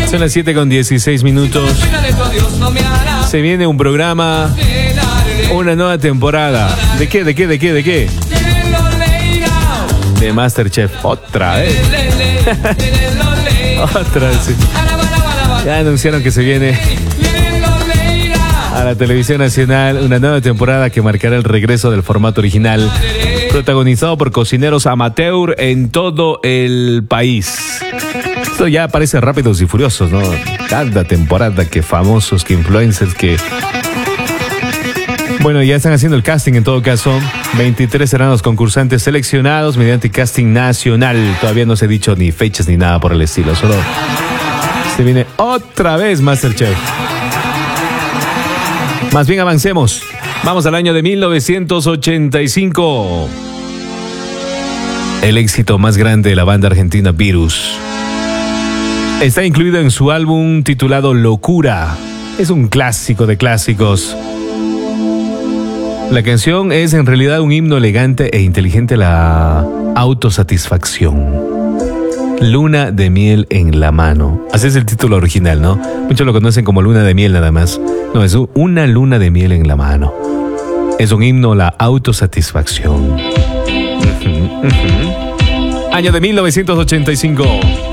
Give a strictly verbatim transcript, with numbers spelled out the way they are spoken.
Son las siete con dieciséis minutos. Se viene un programa, una nueva temporada. ¿De qué, de qué, de qué, de qué? De MasterChef. Otra vez. Otra vez. Sí. Ya anunciaron que se viene a la televisión nacional una nueva temporada que marcará el regreso del formato original, protagonizado por cocineros amateur en todo el país. Esto ya parece Rápidos y Furiosos, ¿no? Cada temporada, que famosos, que influencers, que... Bueno, ya están haciendo el casting en todo caso. veintitrés serán los concursantes seleccionados mediante casting nacional. Todavía no se ha dicho ni fechas ni nada por el estilo. Solo se viene otra vez MasterChef. Más bien avancemos. Vamos al año de mil novecientos ochenta y cinco. El éxito más grande de la banda argentina Virus está incluido en su álbum titulado Locura. Es un clásico de clásicos. La canción es en realidad un himno elegante e inteligente a la autosatisfacción. Luna de miel en la mano. Así es el título original, ¿no? Muchos lo conocen como Luna de miel nada más. No, es una luna de miel en la mano. Es un himno a la autosatisfacción. Uh-huh, uh-huh. Año de mil novecientos ochenta y cinco.